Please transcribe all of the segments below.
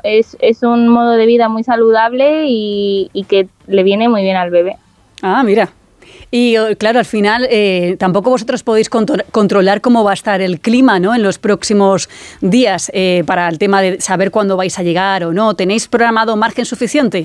es un modo de vida muy saludable y que le viene muy bien al bebé. Ah, mira. Y claro, al final tampoco vosotros podéis controlar cómo va a estar el clima, ¿no?, en los próximos días para el tema de saber cuándo vais a llegar o no. ¿Tenéis programado margen suficiente?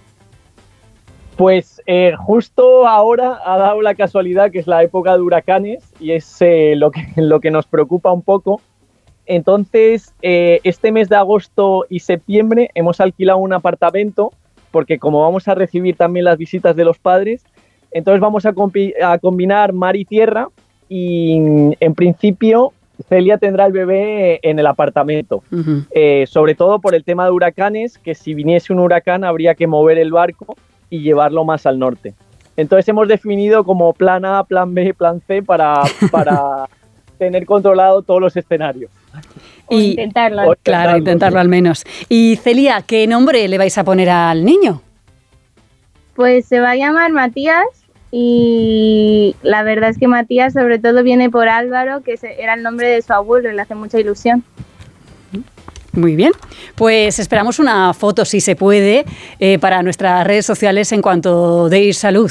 Pues justo ahora ha dado la casualidad que es la época de huracanes y es lo que nos preocupa un poco. Entonces, este mes de agosto y septiembre hemos alquilado un apartamento porque como vamos a recibir también las visitas de los padres, entonces vamos a combinar mar y tierra y en principio Celia tendrá el bebé en el apartamento. Uh-huh. Sobre todo por el tema de huracanes, que si viniese un huracán habría que mover el barco y llevarlo más al norte. Entonces hemos definido como plan A, plan B, plan C para tener controlado todos los escenarios. Y intentarlo. Claro, intentarlo al menos. Y Celia, ¿qué nombre le vais a poner al niño? Pues se va a llamar Matías y la verdad es que Matías sobre todo viene por Álvaro, que era el nombre de su abuelo y le hace mucha ilusión. Muy bien, pues esperamos una foto, si se puede, para nuestras redes sociales en cuanto deis salud.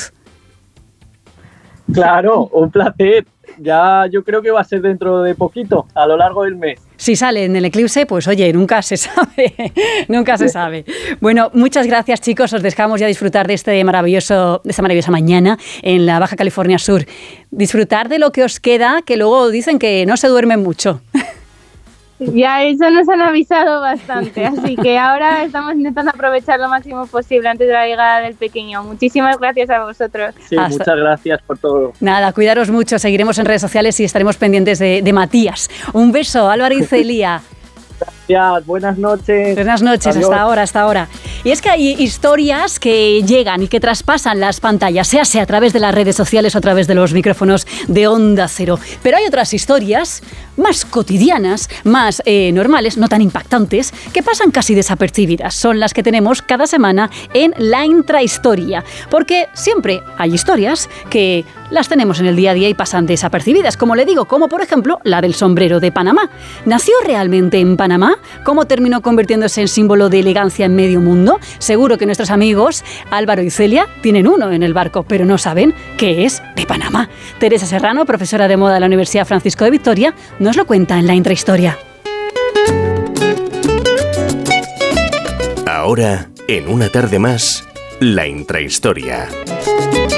Claro, un placer. Ya yo creo que va a ser dentro de poquito, a lo largo del mes. Si sale en el eclipse, pues oye, nunca se sabe, nunca se sabe. Bueno, muchas gracias, chicos, os dejamos ya disfrutar de esta maravillosa mañana en la Baja California Sur. Disfrutar de lo que os queda, que luego dicen que no se duerme mucho. Ya eso nos han avisado bastante, así que ahora estamos intentando aprovechar lo máximo posible antes de la llegada del pequeño. Muchísimas gracias a vosotros. Sí, muchas gracias por todo. Nada, cuidaros mucho, seguiremos en redes sociales y estaremos pendientes de Matías. Un beso, Álvaro y Celia. Gracias, buenas noches. Buenas noches, Adiós. hasta ahora. Y es que hay historias que llegan y que traspasan las pantallas, sea a través de las redes sociales o a través de los micrófonos de Onda Cero. Pero hay otras historias más cotidianas, más normales, no tan impactantes, que pasan casi desapercibidas. Son las que tenemos cada semana en La Intrahistoria. Porque siempre hay historias que las tenemos en el día a día y pasan desapercibidas. Como le digo, como por ejemplo la del sombrero de Panamá. ¿Nació realmente en Panamá? ¿Cómo terminó convirtiéndose en símbolo de elegancia en medio mundo? Seguro que nuestros amigos Álvaro y Celia tienen uno en el barco, pero no saben que es de Panamá. Teresa Serrano, profesora de moda de la Universidad Francisco de Vitoria, nos lo cuenta en La Intrahistoria. Ahora, en una tarde más, La Intrahistoria.